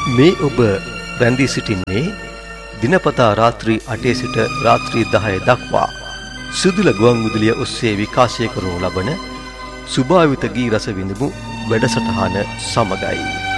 මේ ඔබ රැඳී සිටින්නේ දිනපතා රාත්‍රී 8 සිට රාත්‍රී 10 දක්වා සුදුල ගුවන් විදුලිය ඔස්සේ විකාශය කරනු ලබන සුභාවිත ගී රස විඳමු වැඩසටහන සමගයි.